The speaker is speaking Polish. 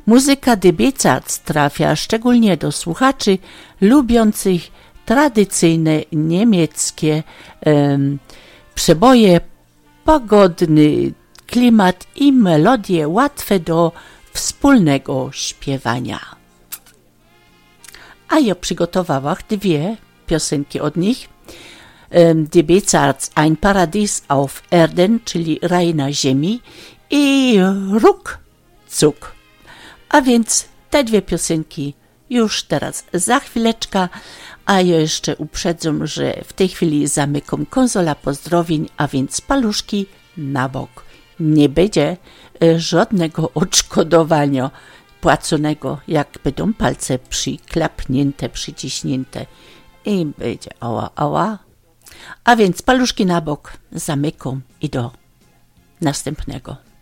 Muzyka Dybiecac trafia szczególnie do słuchaczy lubiących tradycyjne niemieckie przeboje, pogodny klimat i melodie łatwe do wspólnego śpiewania. A ja przygotowałam dwie piosenki od nich. Dybiecac Ein Paradies auf Erden, czyli Raj na ziemi, i Ruckzuck. A więc te dwie piosenki już teraz za chwileczkę, a ja jeszcze uprzedzam, że w tej chwili zamykam konsola pozdrowień, a więc paluszki na bok. Nie będzie żadnego odszkodowania płaconego, jak będą palce przyklapnięte, przyciśnięte i będzie ała, ała. A więc paluszki na bok, zamykam i do następnego.